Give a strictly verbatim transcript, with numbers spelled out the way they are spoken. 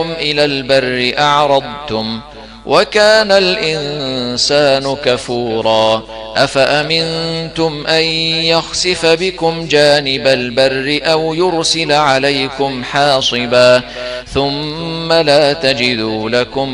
إلى البر أعرضتم وكان الإنسان كفورا أفأمنتم أن يخسف بكم جانب البر أو يرسل عليكم حاصبا ثم لا تجدوا لكم